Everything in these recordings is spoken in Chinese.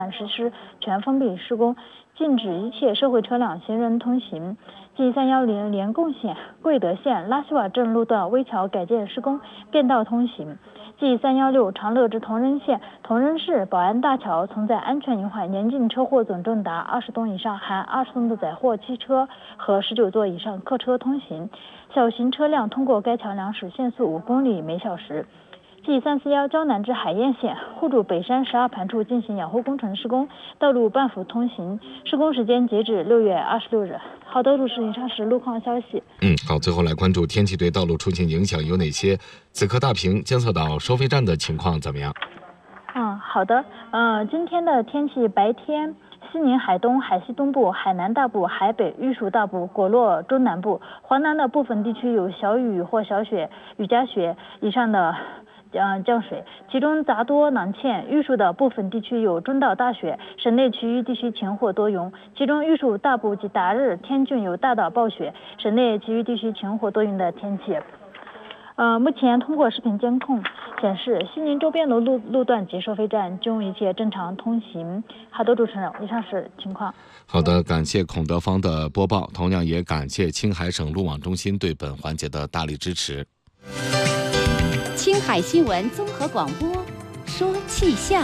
实施全封闭施工，禁止一切社会车辆、行人通行。G310连贡县、贵德县拉西瓦镇路段危桥改建施工，便道通行。G316长乐至同仁县同仁市保安大桥存在安全隐患，严禁车祸总重达20吨以上含20吨的载货汽车和19座以上客车通行，小型车辆通过该桥梁时限速5公里每小时。G341胶南至海晏县互助北山12盘处进行养护工程施工，道路半幅通行，施工时间截止6月26日。好的，主持人，以上是路况消息。 好，最后来关注天气对道路出行影响有哪些？此刻大坪监测岛收费站的情况怎么样？ 好的，今天的天气，白天西宁海东、海西东部、海南大部、海北、玉树大部、果洛中南部、华南的部分地区有小雨或小雪、雨夹雪以上的降水，其中杂多、囊谦、玉树的部分地区有中到大雪，省内其余地区晴或多云，其中玉树大部及达日、天峻有大到暴雪，省内其余地区晴或多云的天气。目前通过视频监控显示，西宁周边的路段及收费站均一切正常通行。好的，主持人，以上是情况。 好的，感谢孔德芳的播报，同样也感谢青海省路网中心对本环节的大力支持。 青海新闻综合广播，说气象。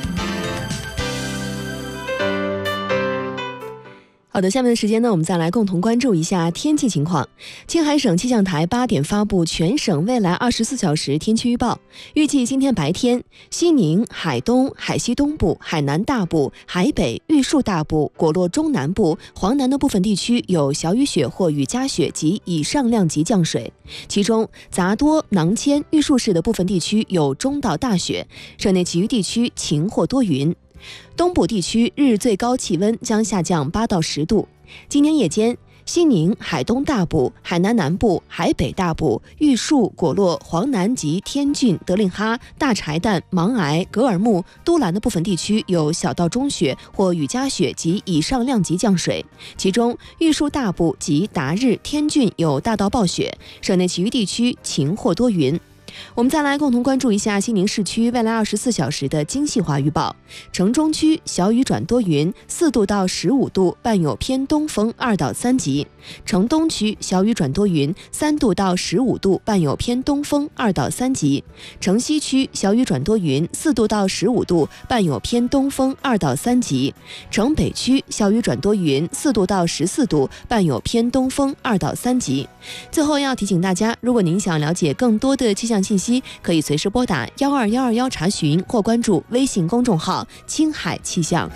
好的，下面的时间呢，我们再来共同关注一下天气情况。青海省气象台8点发布全省未来24小时天气预报，预计今天白天，西宁、海东、海西东部、海南大部、海北、玉树大部、果洛中南部、黄南的部分地区有小雨雪或雨夹雪及以上量级降水，其中杂多、囊谦、玉树市的部分地区有中到大雪，省内其余地区晴或多云。东部地区日最高气温将下降8到10度。今天夜间，西宁、海东大部、海南南部、海北大部、玉树、果洛、黄南及天峻、德令哈、大柴旦、勐崖、格尔木、都兰的部分地区有小到中雪或雨夹雪及以上量级降水，其中玉树大部及达日、天峻有大到暴雪，省内其余地区晴或多云。我们再来共同关注一下西宁市区未来24小时的精细化预报。城中区小雨转多云，4度到15度，伴有偏东风2到3级。城东区小雨转多云，3度到15度，伴有偏东风2到3级。城西区小雨转多云，4度到15度，伴有偏东风2到3级。城北区小雨转多云，4度到14度，伴有偏东风2到3级。最后要提醒大家，如果您想了解更多的气象信息，可以随时拨打12121查询或关注微信公众号青海气象。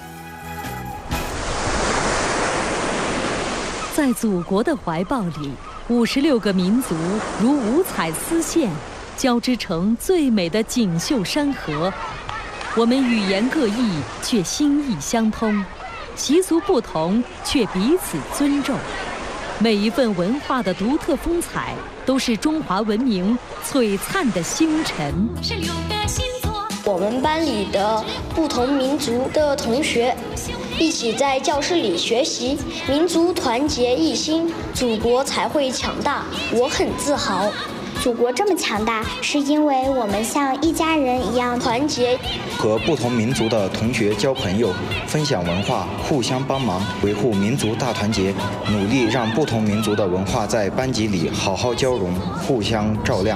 在祖国的怀抱里，56个民族如五彩丝线，交织成最美的锦绣山河。我们语言各异，却心意相通；习俗不同，却彼此尊重。每一份文化的独特风采，都是中华文明璀璨的星辰。 我们班里的不同民族的同学一起在教室里学习，民族团结一心，祖国才会强大。我很自豪。 祖国这么强大，是因为我们像一家人一样团结。 和不同民族的同学交朋友，分享文化，互相帮忙，维护民族大团结，努力让不同民族的文化在班级里好好交融，互相照亮。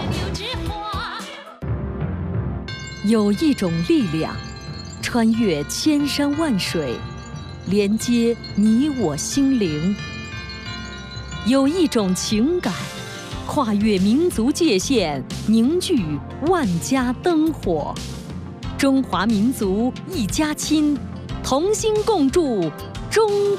有一种力量，穿越千山万水，连接你我心灵；有一种情感，跨越民族界限，凝聚万家灯火。中华民族一家亲，同心共筑中